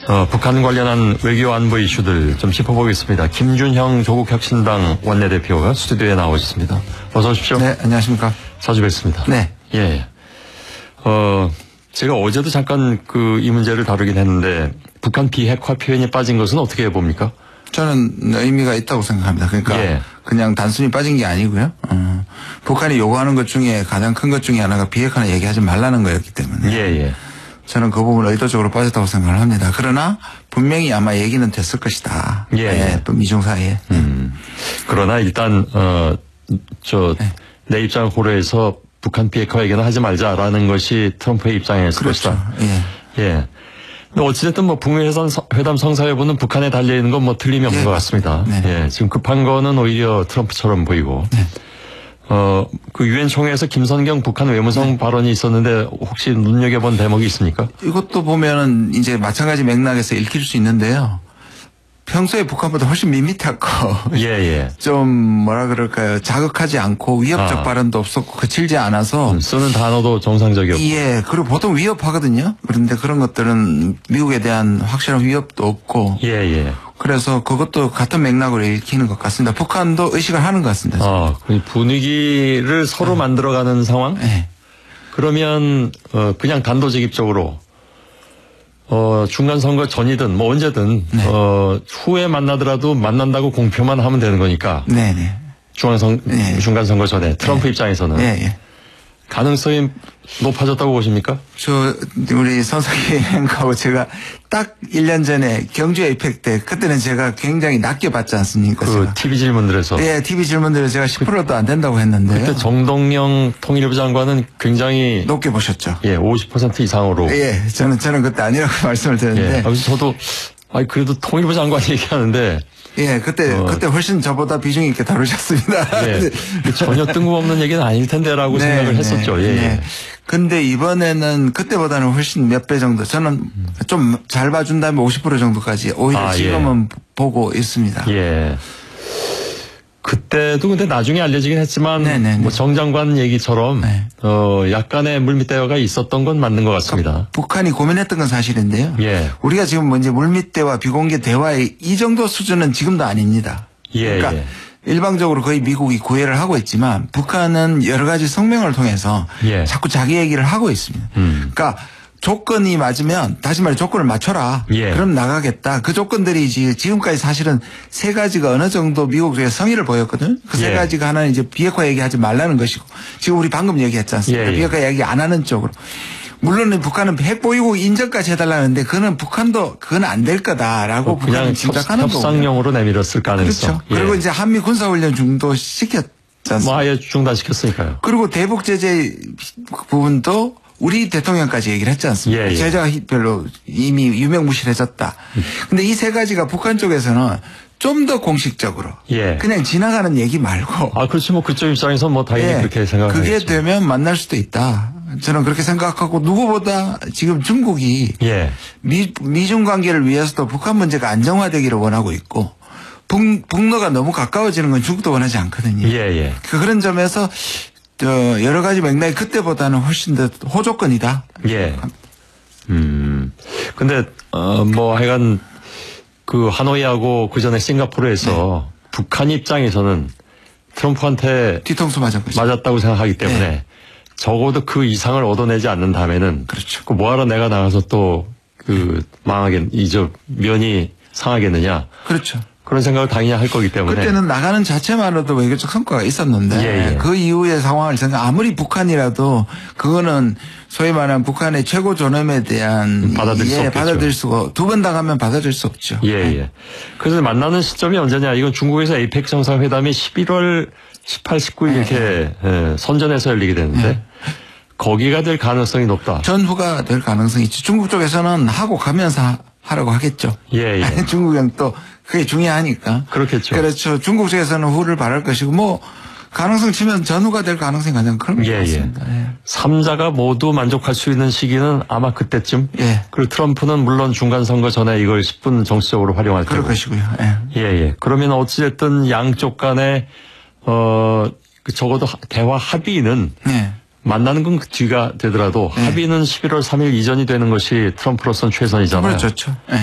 북한 관련한 외교 안보 이슈들 좀 짚어보겠습니다. 김준형 조국혁신당 원내대표가 스튜디오에 나와 있습니다. 어서 오십시오. 네, 안녕하십니까. 자주 뵙습니다. 네. 예. 제가 어제도 잠깐 이 문제를 다루긴 했는데, 북한 비핵화 표현이 빠진 것은 어떻게 봅니까? 저는 의미가 있다고 생각합니다. 그러니까 예. 그냥 단순히 빠진 게 아니고요. 북한이 요구하는 것 중에 가장 큰 것 중에 하나가 비핵화는 얘기하지 말라는 거였기 때문에. 예. 저는 그 부분을 의도적으로 빠졌다고 생각을 합니다. 그러나 분명히 아마 얘기는 됐을 것이다. 예. 또 미중 사이에. 그러나 일단 내 입장을 고려해서 북한 비핵화 얘기는 하지 말자라는 것이 트럼프의 입장이었을 그렇죠. 것이다. 예. 근데 어찌됐든 북미 회담 성사 여부는 북한에 달려 있는 건 틀림이 없는 것 같습니다. 네. 예. 지금 급한 거는 오히려 트럼프처럼 보이고. 네. 유엔 총회에서 김선경 북한 외무성 발언이 있었는데 혹시 눈여겨본 대목이 있습니까? 이것도 보면은 이제 마찬가지 맥락에서 읽힐 수 있는데요. 평소에 북한보다 훨씬 밋밋하고 예. 좀 뭐라 그럴까요? 자극하지 않고 위협적 발언도 없었고 거칠지 않아서 쓰는 단어도 정상적이었고. 예. 그리고 보통 위협하거든요. 그런데 그런 것들은 미국에 대한 확실한 위협도 없고. 예. 그래서 그것도 같은 맥락으로 읽히는 것 같습니다. 북한도 의식을 하는 것 같습니다. 분위기를 서로 만들어가는 상황? 네. 그러면 그냥 단도직입적으로 중간 선거 전이든 언제든 네. 후에 만나더라도 만난다고 공표만 하면 되는 거니까. 네네. 중간 선거 전에 트럼프 입장에서는 예. 가능성이 높아졌다고 보십니까? 우리 선석이하고 제가 딱 1년 전에 경주 에이펙 때 그때는 제가 굉장히 낮게 받지 않습니까? TV 질문들에서. 예, TV 질문들에서 제가 10%도 안 된다고 했는데. 그때 정동영 통일부 장관은 굉장히 높게 보셨죠. 예, 50% 이상으로. 예, 저는 그때 아니라고 말씀을 드렸는데. 예, 그래서 저도 그래도 통일부 장관 얘기하는데. 예, 그때 훨씬 저보다 비중 있게 다루셨습니다. 예, 전혀 뜬금없는 얘기는 아닐 텐데라고 생각을 했었죠. 예. 근데 이번에는 그때보다는 훨씬 몇 배 정도. 저는 좀 잘 봐준다면 50% 정도까지 오히려 지금은 보고 있습니다. 예. 그때도 근데 나중에 알려지긴 했지만 정 장관 얘기처럼 약간의 물밑대화가 있었던 건 맞는 것 같습니다. 그러니까 북한이 고민했던 건 사실인데요. 예. 우리가 지금 이제 물밑대화, 비공개 대화의 이 정도 수준은 지금도 아닙니다. 그러니까 일방적으로 거의 미국이 구애를 하고 있지만 북한은 여러 가지 성명을 통해서 자꾸 자기 얘기를 하고 있습니다. 그러니까 조건이 맞으면 다시 말해 조건을 맞춰라. 그럼 나가겠다. 그 조건들이 지금까지 사실은 세 가지가 어느 정도 미국 쪽에 성의를 보였거든요. 그 세 가지가 하나는 이제 비핵화 얘기하지 말라는 것이고 지금 우리 방금 얘기했지 않습니까? 비핵화 얘기 안 하는 쪽으로. 물론 북한은 핵보유국 인정까지 해달라는데 북한도 그건 안 될 거다라고 그냥 짐작하는 거고. 협상용으로 내밀었을 가능성. 그렇죠. 그리고 이제 한미 군사훈련 중도시켰지 않습니까? 아예 중단시켰으니까요. 그리고 대북 제재 부분도 우리 대통령까지 얘기를 했지 않습니까? 제재가 별로 이미 유명무실해졌다. 근데 이 세 가지가 북한 쪽에서는 좀 더 공식적으로 그냥 지나가는 얘기 말고. 그렇지 그쪽 입장에서 당연히 그렇게 생각하겠죠. 그게 되면 만날 수도 있다. 저는 그렇게 생각하고 누구보다 지금 중국이 미중 관계를 위해서도 북한 문제가 안정화되기를 원하고 있고 북러가 너무 가까워지는 건 중국도 원하지 않거든요. 그런 점에서 여러 가지 맥락이 그때보다는 훨씬 더 호조건이다. 근데 하여간 하노이하고 그 전에 싱가포르에서 북한 입장에서는 트럼프한테 뒤통수 맞았다고 생각하기 때문에 적어도 그 이상을 얻어내지 않는다면은 그렇죠. 뭐하러 내가 나가서 또 면이 상하겠느냐. 그렇죠. 그런 생각을 당연히 할 거기 때문에. 그때는 나가는 자체만으로도 외교적 성과가 있었는데 그 이후의 상황을 아무리 북한이라도 그거는 소위 말하는 북한의 최고 존엄에 대한 받아들일 수가 두 번 당하면 받아들일 수 없죠. 그래서 만나는 시점이 언제냐. 이건 중국에서 에이펙 정상회담이 11월 18, 19일 이렇게 선전해서 열리게 되는데 거기가 될 가능성이 높다. 전후가 될 가능성이 있죠. 중국 쪽에서는 하고 가면서 하라고 하겠죠. 중국은 또 그게 중요하니까. 그렇겠죠. 그렇죠. 중국 쪽에서는 후를 바랄 것이고 가능성 치면 전후가 될 가능성이 가장 큰 것 같습니다. 3자가 모두 만족할 수 있는 시기는 아마 그때쯤. 그리고 트럼프는 물론 중간 선거 전에 이걸 10분 정치적으로 활용할 그럴 테고. 것이고요. 그러면 어찌됐든 양쪽 간에 적어도 대화 합의는 만나는 건 그 뒤가 되더라도 합의는 11월 3일 이전이 되는 것이 트럼프로서는 최선이잖아요. 그렇죠.